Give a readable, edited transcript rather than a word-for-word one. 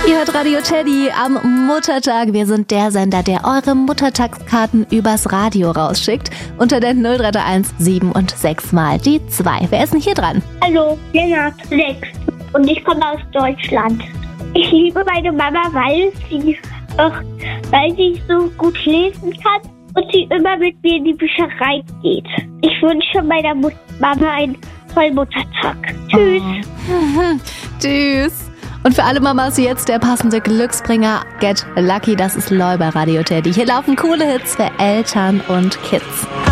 Ihr hört Radio Teddy am Muttertag. Wir sind der Sender, der eure Muttertagskarten übers Radio rausschickt. Unter der 0331 7 und 6 mal die 2. Wer ist denn hier dran? Hallo, Lennart, 6. Und ich komme aus Deutschland. Ich liebe meine Mama, weil sie so gut lesen kann und sie immer mit mir in die Bücherei geht. Ich wünsche meiner Mama einen tollen Muttertag. Tschüss. Oh. Tschüss. Und für alle Mamas jetzt der passende Glücksbringer Get Lucky, das ist LOL bei Radio Teddy. Hier laufen coole Hits für Eltern und Kids.